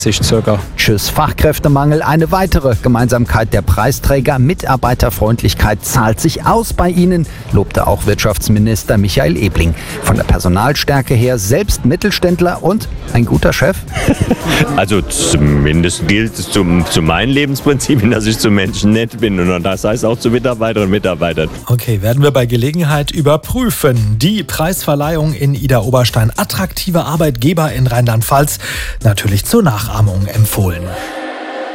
circa. Tschüss Fachkräftemangel, eine weitere Gemeinsamkeit der Preisträger. Mitarbeiterfreundlichkeit zahlt sich aus bei ihnen, lobte auch Wirtschaftsminister Michael Ebling. Von der Personalstärke her selbst Mittelständler und ein guter Chef. Also zumindest gilt es zu meinen Lebensprinzipien, dass ich zu Menschen nett bin und das heißt auch zu Mitarbeiterinnen und Mitarbeitern. Okay, werden wir bei Gelegenheit überprüfen. Die Preisverleihung in Idar-Oberstein. Attraktive Arbeitgeber in Rheinland-Pfalz. Natürlich zur Nachahmung empfohlen.